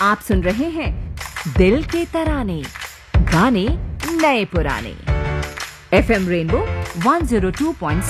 आप सुन रहे हैं दिल के तराने, गाने नए पुराने। FM rainbow 102.7